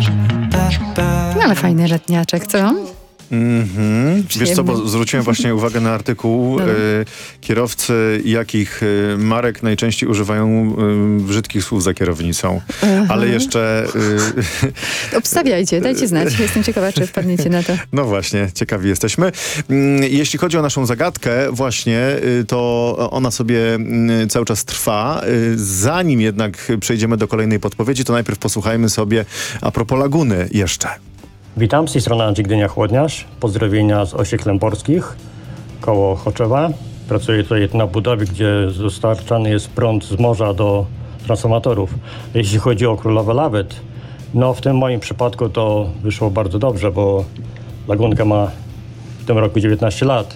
No ale fajny letniaczek, co? Wiesz co, bo zwróciłem właśnie uwagę na artykuł kierowcy, jakich marek najczęściej używają brzydkich słów za kierownicą. Ale jeszcze... Obstawiajcie, dajcie znać. Jestem ciekawa, czy wpadniecie na to. No właśnie, ciekawi jesteśmy. Jeśli chodzi o naszą zagadkę właśnie, to ona sobie cały czas trwa. Zanim jednak przejdziemy do kolejnej podpowiedzi, to najpierw posłuchajmy sobie a propos laguny jeszcze. Witam, z tej strony Andrzej Gdynia-Chłodniarz. Pozdrowienia z Osiek Lęborskich, koło Choczewa. Pracuję tutaj na budowie, gdzie dostarczany jest prąd z morza do transformatorów. Jeśli chodzi o Królowe Lawet, no w tym moim przypadku to wyszło bardzo dobrze, bo lagunka ma w tym roku 19 lat.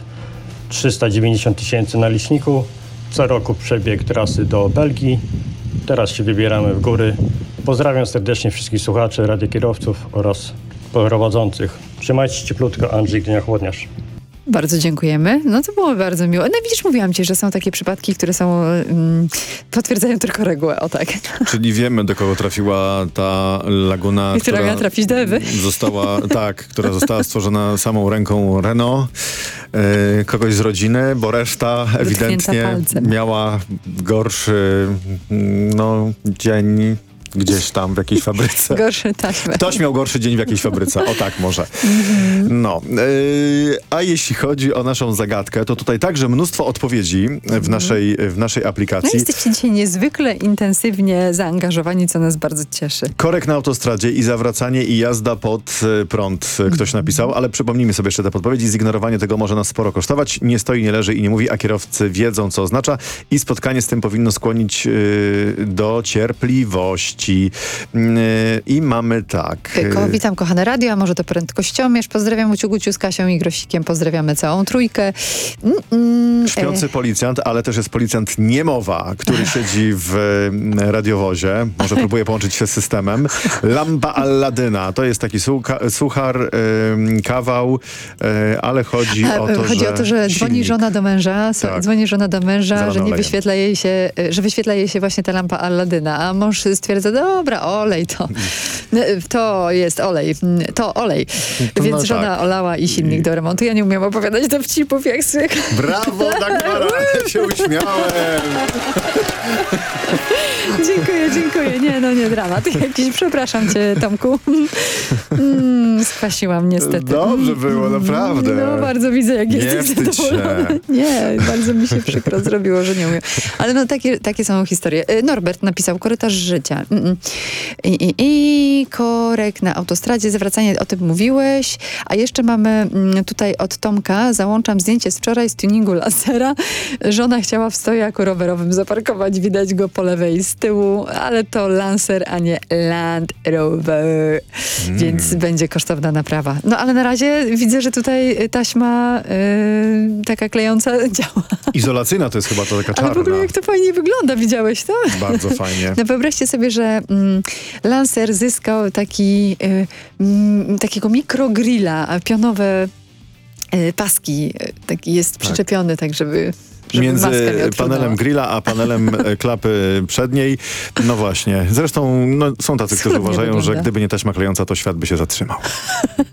390 000 na liczniku. Co roku przebieg trasy do Belgii. Teraz się wybieramy w góry. Pozdrawiam serdecznie wszystkich słuchaczy, radiokierowców oraz prowadzących. Trzymajcie się cieplutko, Andrzej Gdynia-Chłodniarz. Bardzo dziękujemy. No to było bardzo miło. No widzisz, mówiłam ci, że są takie przypadki, które są potwierdzają tylko regułę. O tak. Czyli wiemy, do kogo trafiła ta laguna, która miała trafić do Ewy. która została stworzona samą ręką Renault, kogoś z rodziny, bo reszta ewidentnie miała gorszy dzień gdzieś tam w jakiejś fabryce. Gorszy taśmę. Ktoś miał gorszy dzień w jakiejś fabryce. O tak może. No. A jeśli chodzi o naszą zagadkę, to tutaj także mnóstwo odpowiedzi w naszej aplikacji. No jesteście dzisiaj niezwykle intensywnie zaangażowani, co nas bardzo cieszy. Korek na autostradzie i zawracanie i jazda pod prąd ktoś napisał, ale przypomnijmy sobie jeszcze te podpowiedzi. Zignorowanie tego może nas sporo kosztować. Nie stoi, nie leży i nie mówi, a kierowcy wiedzą, co oznacza i spotkanie z tym powinno skłonić do cierpliwości. I mamy tak. Witam, kochane radio, a może to prędkościomierz. Pozdrawiam Uciu z Kasią i Grosikiem. Pozdrawiamy całą trójkę. Śpiący policjant, ale też jest policjant niemowa, który siedzi w radiowozie. Może próbuje połączyć się z systemem. Lampa Alladyna. To jest taki suchar, kawał, ale chodzi o to, że dzwoni żona do męża, że nie wyświetla jej się, że wyświetla jej się właśnie ta lampa Alladyna, a mąż stwierdza, dobra, olej to. To jest olej. To olej. Więc żona olała i silnik do remontu. Ja nie umiem opowiadać dowcipów jak zwykle. Brawo, Dagmara! Ja się uśmiałem. Dziękuję. Nie dramat jakiś. Przepraszam cię, Tomku. Skwasiłam niestety. Dobrze było, naprawdę. No, bardzo widzę, jak jesteś zadowolony. Nie, bardzo mi się przykro zrobiło, że nie umiem. Ale no takie są historie. Norbert napisał korytarz życia. I korek na autostradzie, zawracanie, o tym mówiłeś. A jeszcze mamy tutaj od Tomka, załączam zdjęcie z wczoraj z tuningu Lancera. Żona chciała w stojaku rowerowym zaparkować, widać go po lewej z tyłu, ale to Lancer, a nie Land Rover. Więc będzie kosztowna naprawa. No ale na razie widzę, że tutaj taśma taka klejąca działa. Izolacyjna to jest chyba to taka czarna. Ale w ogóle jak to fajnie wygląda, widziałeś to? Bardzo fajnie. No wyobraźcie sobie, że Lancer zyskał takiego mikrogrilla, a pionowe paski taki jest przyczepiony, tak żeby między panelem grilla a panelem klapy przedniej. No właśnie. Zresztą są tacy, którzy uważają, że gdyby nie taśma klejąca, to świat by się zatrzymał.